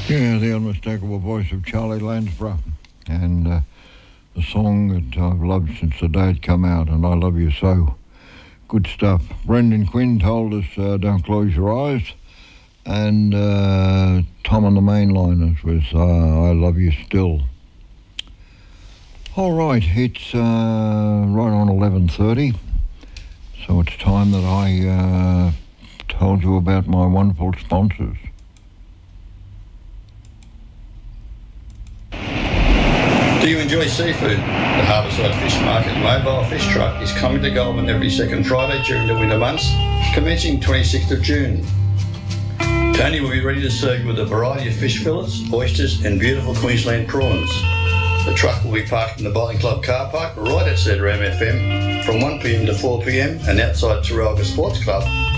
Yeah, the unmistakable voice of Charlie Lansborough, and the song that I've loved since the day it come out, and I Love You So. Good stuff. Brendan Quinn told us don't close your eyes, and Tom on the Mainliners was I Love You Still. All right, it's right on 11:30, so it's time that I told you about my wonderful sponsors. Do you enjoy seafood? The Harbourside Fish Market mobile fish truck is coming to Goulburn every second Friday during the winter months, commencing 26th of June. Tony will be ready to serve you with a variety of fish fillets, oysters and beautiful Queensland prawns. The truck will be parked in the Bowling Club car park right outside Ram FM from 1pm to 4pm and outside Taralga Sports Club